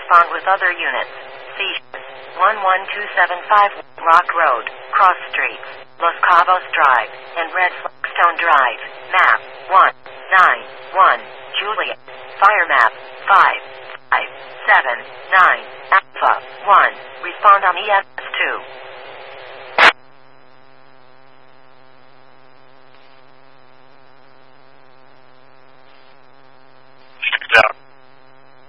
respond with other units. C. 11275 Rock Road, Cross Streets, Los Cabos Drive, and Red Flagstone Drive. Map 191, Juliet. Fire map 5579, Alpha 1. Respond on ES2.